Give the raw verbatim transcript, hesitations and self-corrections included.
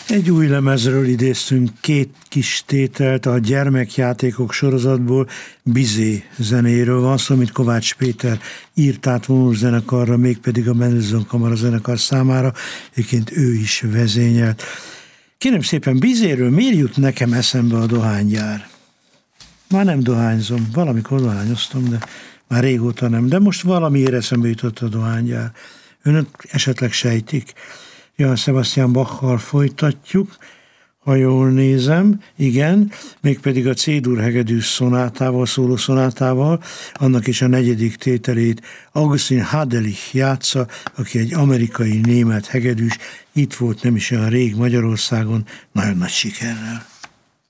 Egy új lemezről idéztünk két kis tételt a gyermekjátékok sorozatból, Bizé zenéről van szó, amit Kovács Péter írt át vonószenekarra, mégpedig a Mendelssohn Kamara zenekar számára, egyébként ő is vezényelt. Kérem szépen, Bizéről miért jut nekem eszembe a dohánygyár? Már nem dohányzom, valamikor dohányoztam, de már régóta nem, de most valamiért eszembe jutott a dohánygyár. Önök esetleg sejtik? Johann Sebastian Bachal folytatjuk, ha jól nézem, igen, mégpedig a C-dur hegedűs szonátával, szólószonátával, annak is a negyedik tételét Augustin Hadelich játsza, aki egy amerikai német hegedűs, itt volt nem is olyan rég Magyarországon, nagyon nagy sikerrel.